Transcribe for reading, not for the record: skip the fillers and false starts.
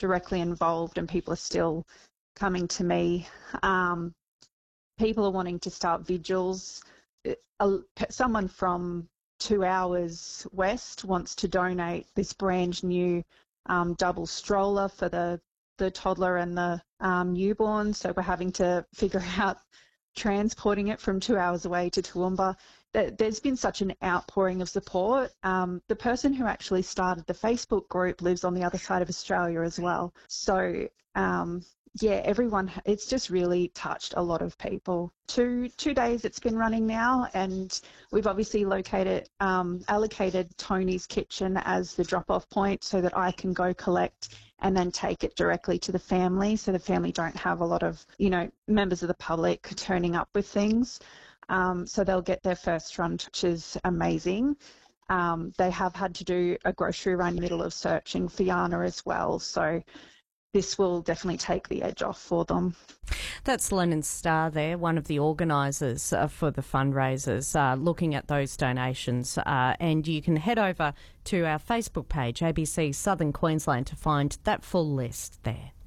directly involved, and people are still coming to me. People are wanting to start vigils. Someone from 2 hours west wants to donate this brand new double stroller for the toddler and the newborn. So we're having to figure out transporting it from 2 hours away to Toowoomba. There's been such an outpouring of support. The person who actually started the Facebook group lives on the other side of Australia as well. So, everyone, it's just really touched a lot of people. Two days it's been running now, and we've obviously allocated Tony's kitchen as the drop-off point so that I can go collect and then take it directly to the family, so the family don't have a lot of, members of the public turning up with things. So they'll get their first run, which is amazing. They have had to do a grocery run in the middle of searching for Yana as well. So this will definitely take the edge off for them. That's Lennon Starr there, one of the organisers for the fundraisers, looking at those donations. And you can head over to our Facebook page, ABC Southern Queensland, to find that full list there.